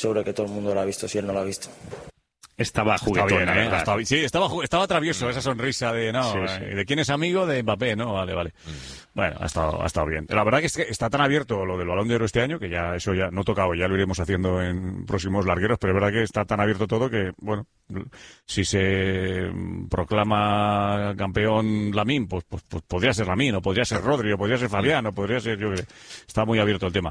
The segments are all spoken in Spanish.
seguro que todo el mundo lo ha visto, si él no lo ha visto. Estaba juguetón, bien, estaba travieso esa sonrisa de ¿de quién es amigo? De Mbappé, ¿no? Vale. Bueno, ha estado bien. La verdad que es que está tan abierto lo del Balón de Oro este año que ya eso ya no ha tocado, ya lo iremos haciendo en próximos largueros, pero es verdad que está tan abierto todo que, bueno, si se proclama campeón Lamine, pues podría ser Lamine, o podría ser Rodri, o podría ser Fabián, o podría ser, yo que sé. Está muy abierto el tema.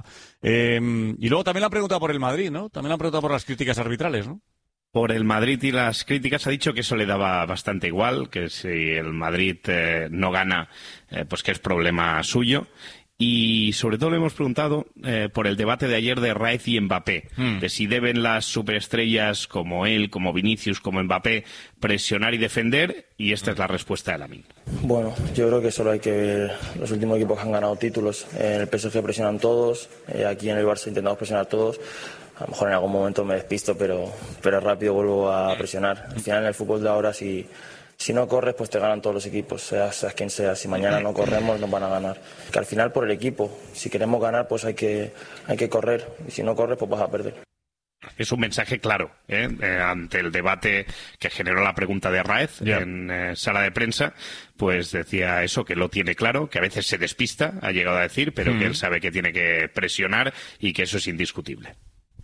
Y luego también le han preguntado por el Madrid, ¿no? También le han preguntado por las críticas arbitrales, ¿no? Por el Madrid y las críticas ha dicho que eso le daba bastante igual, que si el Madrid no gana, pues que es problema suyo. Y sobre todo le hemos preguntado por el debate de ayer de Raez y Mbappé, de si deben las superestrellas como él, como Vinicius, como Mbappé, presionar y defender, y esta es la respuesta de Lamine. Bueno, yo creo que solo hay que ver los últimos equipos que han ganado títulos. En el PSG presionan todos, aquí en el Barça intentamos presionar todos. A lo mejor en algún momento me despisto, pero rápido vuelvo a presionar. Al final en el fútbol de ahora, si no corres, pues te ganan todos los equipos, seas quien sea. Si mañana no corremos, nos van a ganar. Que al final por el equipo, si queremos ganar, pues hay que correr. Y si no corres, pues vas a perder. Es un mensaje claro, ante el debate que generó la pregunta de Raez en sala de prensa, pues decía eso, que lo tiene claro, que a veces se despista, ha llegado a decir, pero que él sabe que tiene que presionar y que eso es indiscutible.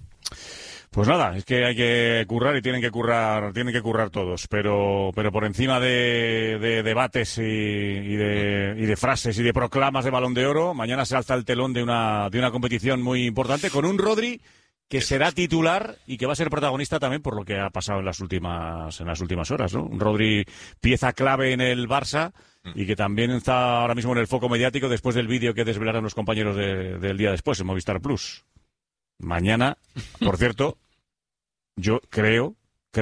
Pues nada, es que hay que currar y tienen que currar todos, pero por encima de debates y de frases y de proclamas de Balón de Oro, mañana se alza el telón de una competición muy importante con un Rodri que será titular y que va a ser protagonista también por lo que ha pasado en las últimas horas, ¿no? Un Rodri, pieza clave en el Barça y que también está ahora mismo en el foco mediático después del vídeo que desvelaron los compañeros del día después en Movistar Plus. Mañana, por cierto, yo creo,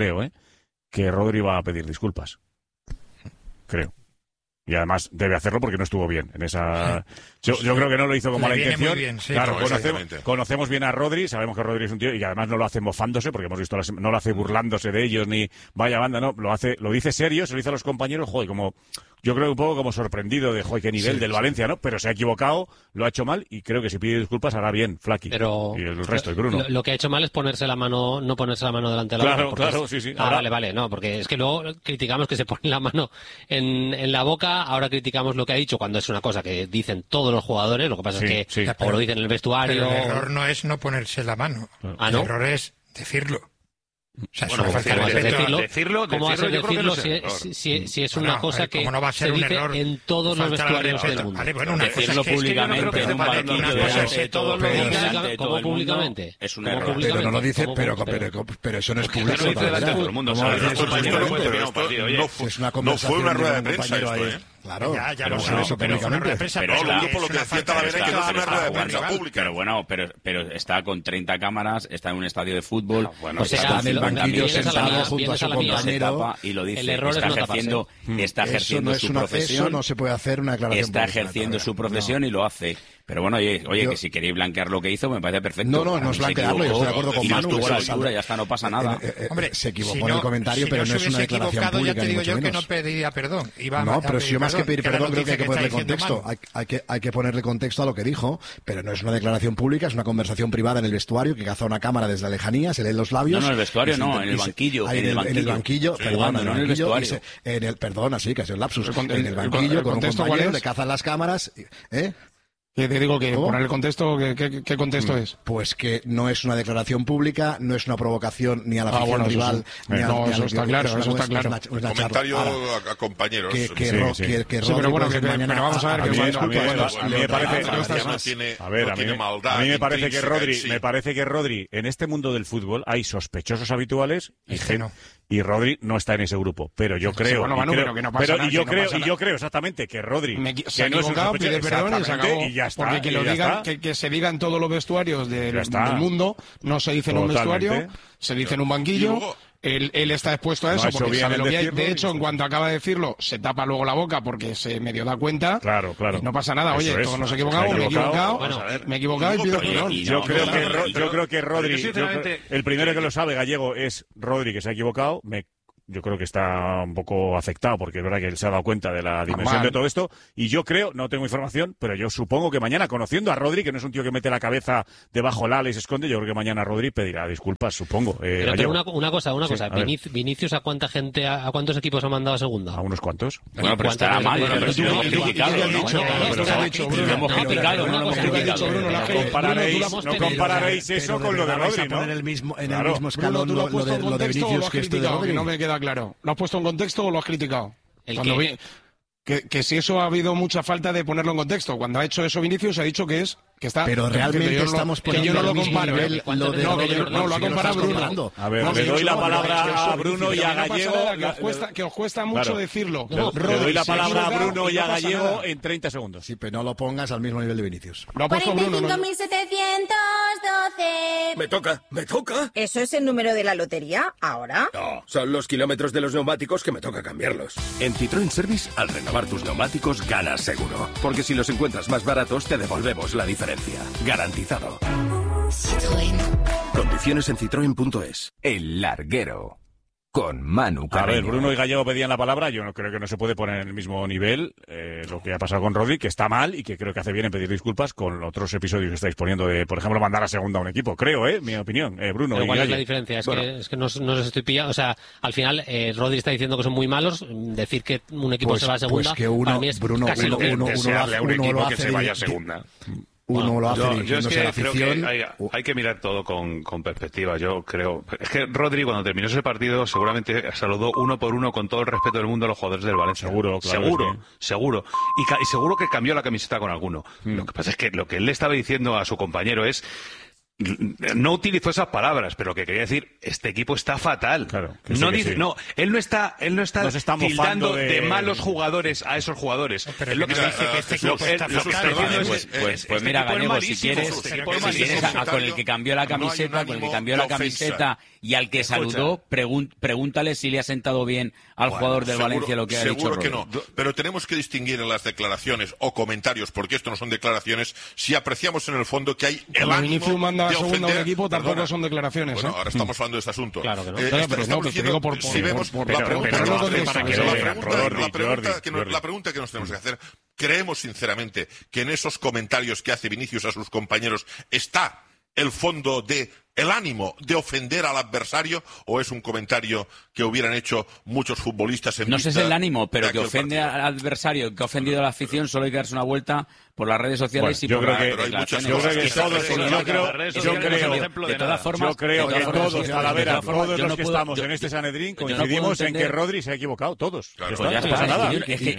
que Rodri va a pedir disculpas. Creo. Y además debe hacerlo porque no estuvo bien en esa. Yo creo que no lo hizo con mala intención. Bien, sí, claro, conocemos bien a Rodri, sabemos que Rodri es un tío y que además no lo hace mofándose, porque hemos visto no lo hace burlándose de ellos ni vaya banda, no, lo dice serio, se lo dice a los compañeros, joder, como yo creo un poco como sorprendido de joder, qué nivel del Valencia, ¿no? Pero se ha equivocado, lo ha hecho mal y creo que si pide disculpas hará bien, Flaky. Pero y el resto, y Bruno. Lo que ha hecho mal es no ponerse la mano delante de la boca. Claro, sí. Vale, no, porque es que luego criticamos que se pone la mano en la boca, ahora criticamos lo que ha dicho cuando es una cosa que dicen todos los jugadores, lo que pasa es que o lo dicen en el vestuario. Pero el error no es no ponerse la mano, el error es decirlo. O sea, bueno, decirlo, ¿cómo vas a decirlo si es una cosa que no va a ser se un dice error en todos los vestuarios del mundo? Vale, bueno, una decirlo cosa es públicamente en un banquillo de todo el mundo. ¿Cómo públicamente? Es un error. Pero no lo dice, pero eso no es público. Lo dice delante de todo el mundo. No fue una rueda de prensa esto, Claro, ya lo sé, pero es una rueda de prensa. Pero lo digo por lo que decía Talavera, que no es una rueda de prensa pública. Pero bueno, pero está con 30 cámaras, está en un estadio de fútbol, está en el banquillo sentado junto a su compañero y lo dice, el error está ejerciendo su profesión. Eso no se puede hacer una declaración está pública, ejerciendo su profesión y lo hace. Pero bueno, oye, que si queréis blanquear lo que hizo, me parece perfecto. No es blanquearlo, yo estoy de acuerdo con Manu. Tuvo la altura, ya está, no pasa nada. Hombre, se equivocó en el comentario, pero no es una declaración pública, ya te digo ni yo mucho que menos. no pediría perdón. No, pero si yo más que pedir perdón creo que hay que ponerle contexto. Hay que ponerle contexto a lo que dijo, pero no es una declaración pública, es una conversación privada en el vestuario que caza una cámara desde la lejanía, se leen los labios. No, en el vestuario no, en el banquillo. En el banquillo, perdón, no en el vestuario. Perdona, sí, que es el lapsus. En el banquillo con un compañero le cazan las cámaras, Que te digo que poner el contexto, ¿qué contexto es? Pues que no es una declaración pública, no es una provocación ni a la afición rival. Eso está claro, eso está claro. Comentario a compañeros. Pero bueno, pero vamos a ver. A mí me parece que Rodri, en este mundo del fútbol hay sospechosos habituales y Rodri no está en ese grupo. Pero yo creo, yo creo exactamente que Rodri se ha equivocado, pide perdón y se acabó. Y ya está, porque que lo digan, que se diga en todos los vestuarios del mundo, no se dice en un vestuario, se dice en un banquillo. Él está expuesto a eso porque sabe lo que hay. De hecho, en cuanto acaba de decirlo, se tapa luego la boca porque se medio da cuenta. Claro. Y no pasa nada. Oye, todos nos equivocamos, me he equivocado y pido perdón. Yo creo que Rodri, el primero que lo sabe, Gallego, es Rodri, que se ha equivocado. yo creo que está un poco afectado, porque es verdad que él se ha dado cuenta de la dimensión de todo esto, y yo creo, no tengo información, pero yo supongo que mañana, conociendo a Rodri, que no es un tío que mete la cabeza debajo del ala y se esconde, yo creo que mañana Rodri pedirá disculpas, supongo. Pero una cosa, Vinicius, ¿a cuántos equipos ha mandado a segunda? A unos cuantos. Bueno, pero estará mal, pero si lo hemos criticado, ¿no? No compararéis eso con lo de Rodri, ¿no? En el mismo escalón lo de Vinicius que esto de Rodri. No me queda claro. ¿Lo has puesto en contexto o lo has criticado? Que si eso ha habido mucha falta de ponerlo en contexto. Cuando ha hecho eso Vinicius ha dicho que está... Pero realmente estamos poniendo que yo no lo comparo. No, lo ha comparado Bruno. A ver, le doy la palabra a Bruno y a Gallego. Que os cuesta mucho decirlo. Le doy la palabra a Bruno y a Gallego en 30 segundos. Sí, pero no lo pongas al mismo nivel de Vinicius. Lo ha puesto Bruno. 45.712. ¿Me toca? ¿Eso es el número de la lotería ahora? No, son los kilómetros de los neumáticos que me toca cambiarlos. En Citroën Service, al renovar tus neumáticos, ganas seguro. Porque si los encuentras más baratos, te devolvemos la diferencia. Garantizado. Citroën. Condiciones en citroen.es. El larguero. Con Manu Carreño. A ver, Bruno y Gallego pedían la palabra. Yo creo que no se puede poner en el mismo nivel lo que ha pasado con Rodri, que está mal y que creo que hace bien en pedir disculpas con otros episodios que estáis poniendo de, por ejemplo, mandar a segunda a un equipo. Creo, mi opinión. Bruno. Pero ¿cuál es la diferencia? Es que no os estoy pillando. O sea, al final, Rodri está diciendo que son muy malos. Decir que un equipo se va a segunda, pues que uno, para mí es Bruno, casi lo que... desearle a un equipo que se vaya a segunda. Uno lo hace dirigiéndose a la creo afición. que hay que mirar todo con perspectiva. Yo creo. Es que Rodri, cuando terminó ese partido, seguramente saludó uno por uno con todo el respeto del mundo a los jugadores del Valencia. Seguro, claro. Seguro. Y seguro que cambió la camiseta con alguno. Lo que pasa es que lo que él le estaba diciendo a su compañero es. No utilizó esas palabras, pero lo que quería decir, este equipo está fatal. Claro, él no está tildando de malos jugadores a esos jugadores. Pero él lo que dice que este equipo está fatal. Pues mira, Gallego, si quieres con el que cambió la camiseta, y al que saludó, pregúntale si le ha sentado bien al jugador del Valencia lo que ha dicho. Seguro que no, pero tenemos que distinguir en las declaraciones o comentarios, porque esto no son declaraciones, si apreciamos en el fondo que hay el ánimo de segunda ofender. Un equipo tampoco son declaraciones. Bueno, ahora estamos hablando de este asunto. Claro que no. La pregunta que nos tenemos que hacer, ¿creemos sinceramente que en esos comentarios que hace Vinicius a sus compañeros está el fondo de el ánimo de ofender al adversario, o es un comentario que hubieran hecho muchos futbolistas en No sé si es el ánimo, pero que ofende al adversario, que ha ofendido a la afición, solo hay que darse una vuelta por las redes sociales y por yo creo que todos, Talavera, todos los que estamos en este Sanedrín coincidimos en que Rodri se ha equivocado, todos. No pasa nada.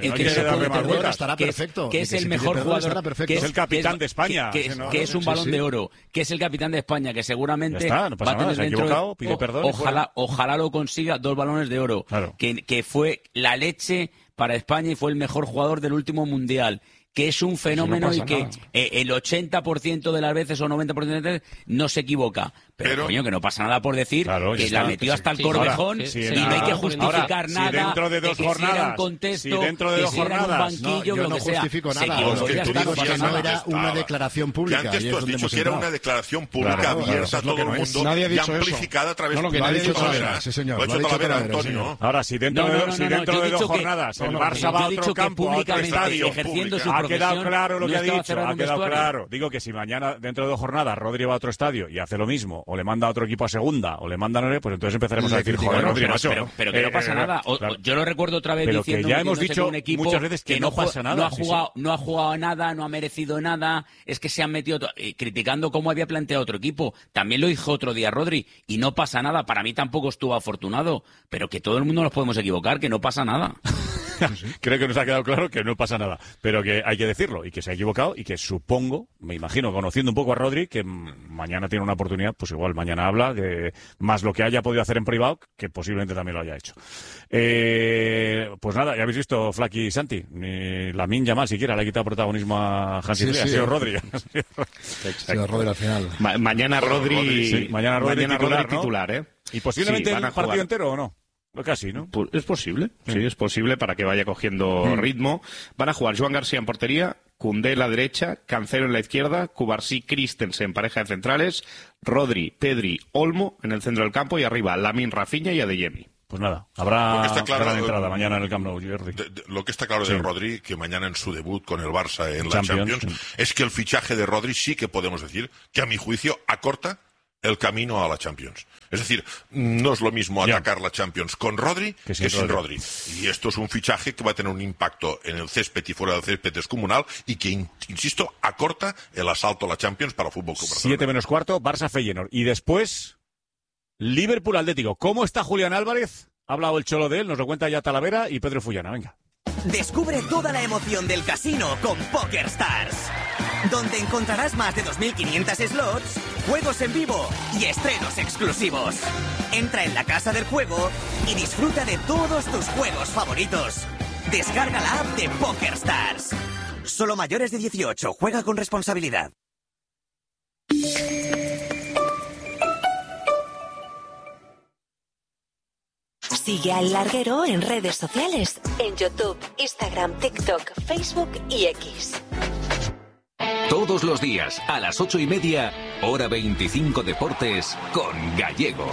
Estará perfecto. Que es el mejor jugador, que es el capitán de España, que es un Balón de Oro, que es el capitán de España, que seguramente no pasa nada, se ha equivocado, pide perdón. Ojalá lo consiga, 2 balones de oro, claro. que fue la leche para España y fue el mejor jugador del último mundial, que es un fenómeno y que el 80% de las veces o 90% de las veces no se equivoca. Pero coño, que no pasa nada por decir que la metió hasta el Corvejón y no hay que justificar nada. Si dentro de 2 jornadas, si dentro de 2 jornadas, yo no justifico nada. No era una declaración pública. Que antes tú has dicho que era una declaración pública abierta a todo el mundo y amplificada a través de Talavera. Sí, señor. Lo ha dicho Talavera, Antonio. Ahora, si dentro de 2 jornadas el Barça va a otro campo, a otro estadio, ha quedado claro lo que ha dicho, ha quedado claro. Digo que si mañana, dentro de 2 jornadas, Rodri va a otro estadio y hace lo mismo, o le manda a otro equipo a segunda, o le manda a pues entonces empezaremos a decir, joder, Rodri, macho. Pero que no pasa nada. Yo lo recuerdo otra vez diciendo que ya hemos dicho un equipo muchas veces que no pasa nada. No ha jugado nada, no ha merecido nada, es que se han metido criticando cómo había planteado otro equipo. También lo dijo otro día Rodri, y no pasa nada. Para mí tampoco estuvo afortunado, pero que todo el mundo nos podemos equivocar, que no pasa nada. Creo que nos ha quedado claro que no pasa nada, pero que hay que decirlo y que se ha equivocado y que supongo, me imagino, conociendo un poco a Rodri, que mañana tiene una oportunidad, pues igual mañana habla, que más lo que haya podido hacer en privado, que posiblemente también lo haya hecho. Pues nada, ya habéis visto Flaky y Santi, ni Lamine Yamal siquiera le ha quitado protagonismo a Hansi Flick, ha sido Rodri. Ha sido Rodri al final. Mañana Rodri titular, ¿eh? Y posiblemente el partido entero, ¿o no? Casi, ¿no? Es posible, sí, es posible para que vaya cogiendo ritmo. Van a jugar Joan García en portería, Koundé en la derecha, Cancelo en la izquierda, Cubarsí, Christensen, pareja de centrales, Rodri, Pedri, Olmo en el centro del campo y arriba Lamine, Rafinha y Adeyemi. Pues nada, habrá gran entrada mañana en el Camp Nou, Jordi. Lo que está claro de Rodri, que mañana en su debut con el Barça en la Champions, es que el fichaje de Rodri sí que podemos decir que, a mi juicio, acorta el camino a la Champions. Es decir, no es lo mismo atacar la Champions con Rodri que sin Rodri. Y esto es un fichaje que va a tener un impacto en el césped y fuera del césped descomunal y que, insisto, acorta el asalto a la Champions para Fútbol Club Barcelona. 7 menos cuarto, Barça-Feyenoord. Y después, Liverpool-Atlético. ¿Cómo está Julián Álvarez? Ha hablado el Cholo de él, nos lo cuenta ya Talavera y Pedro Fullana. Venga. Descubre toda la emoción del casino con PokerStars, donde encontrarás más de 2.500 slots, juegos en vivo y estrenos exclusivos. Entra en la casa del juego y disfruta de todos tus juegos favoritos. Descarga la app de PokerStars. Solo mayores de 18. Juega con responsabilidad. Sigue a El Larguero en redes sociales, en YouTube, Instagram, TikTok, Facebook y X. Todos los días, a las 8:30, hora 25 Deportes, con Gallego.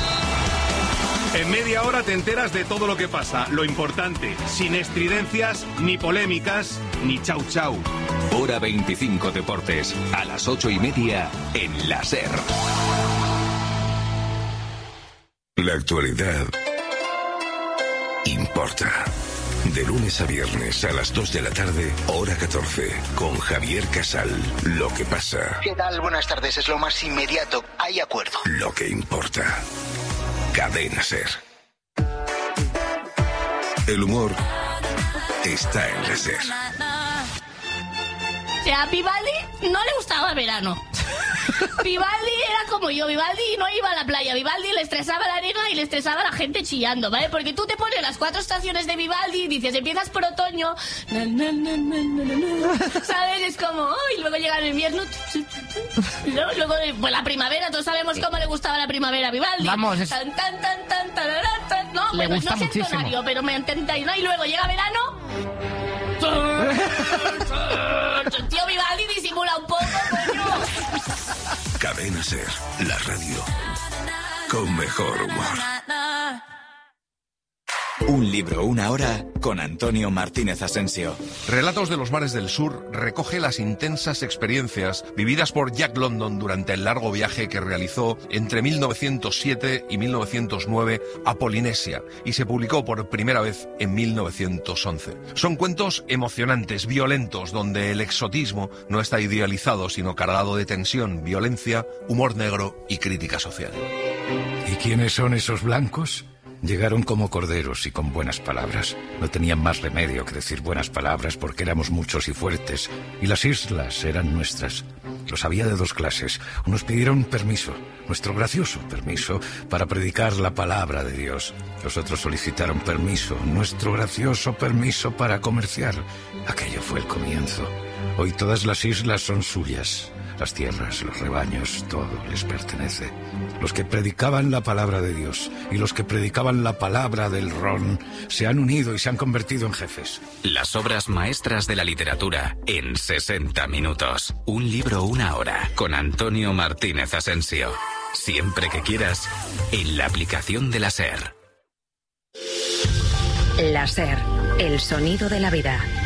En media hora te enteras de todo lo que pasa, lo importante, sin estridencias, ni polémicas, ni chau chau. Hora 25 Deportes, a las 8:30, en la SER. La actualidad importa. De lunes a viernes a las 2 de la tarde, hora 14, con Javier Casal. Lo que pasa. ¿Qué tal? Buenas tardes, es lo más inmediato. Hay acuerdo. Lo que importa. Cadena SER. El humor está en la SER. O sea, a Vivaldi no le gustaba el verano. Vivaldi era como yo, Vivaldi no iba a la playa, Vivaldi le estresaba la arena y le estresaba a la gente chillando, ¿vale? Porque tú te pones las 4 estaciones de Vivaldi y dices, empiezas por otoño, ¿sabes? Es como, y luego llega el invierno, luego pues la primavera, todos sabemos cómo le gustaba la primavera a Vivaldi. Vamos, es... No, le pues gusta no muchísimo. Tonario, pero me entendéis, ¿no? Y luego llega verano... Tío, Vivaldi disimula un poco, coño. Cadena SER, la radio con mejor humor. Un libro, una hora, con Antonio Martínez Asensio. Relatos de los mares del sur recoge las intensas experiencias vividas por Jack London durante el largo viaje que realizó entre 1907 y 1909 a Polinesia y se publicó por primera vez en 1911. Son cuentos emocionantes, violentos, donde el exotismo no está idealizado, sino cargado de tensión, violencia, humor negro y crítica social. ¿Y quiénes son esos blancos? Llegaron como corderos y con buenas palabras. No tenían más remedio que decir buenas palabras porque éramos muchos y fuertes, y las islas eran nuestras. Los había de 2 clases. Unos pidieron permiso, nuestro gracioso permiso, para predicar la palabra de Dios. Los otros solicitaron permiso, nuestro gracioso permiso para comerciar. Aquello fue el comienzo. Hoy todas las islas son suyas. Las tierras, los rebaños, todo les pertenece. Los que predicaban la palabra de Dios y los que predicaban la palabra del ron se han unido y se han convertido en jefes. Las obras maestras de la literatura en 60 minutos. Un libro, una hora, con Antonio Martínez Asensio. Siempre que quieras, en la aplicación de la SER. La SER, el sonido de la vida.